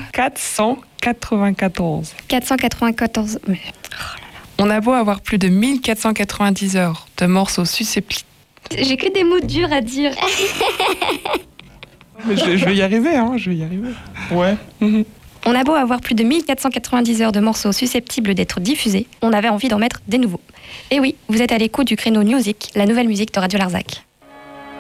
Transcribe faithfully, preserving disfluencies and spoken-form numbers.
quatre cent quatre-vingt-quatorze. quatre cent quatre-vingt-quatorze. Mais... On a beau avoir plus de mille quatre cent quatre-vingt-dix heures de morceaux susceptibles. J'ai que des mots durs à dire. je, je vais y arriver, hein, je vais y arriver. Ouais. On a beau avoir plus de mille quatre cent quatre-vingt-dix heures de morceaux susceptibles d'être diffusés, on avait envie d'en mettre des nouveaux. Et oui, vous êtes à l'écoute du créneau Music, la nouvelle musique de Radio Larzac.